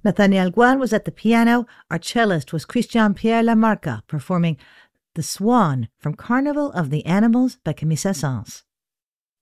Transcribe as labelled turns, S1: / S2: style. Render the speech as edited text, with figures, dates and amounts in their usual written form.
S1: Nathaniel Gual was at the piano. Our cellist was Christian Pierre Lamarca, performing The Swan from Carnival of the Animals by Camille Saint-Saëns.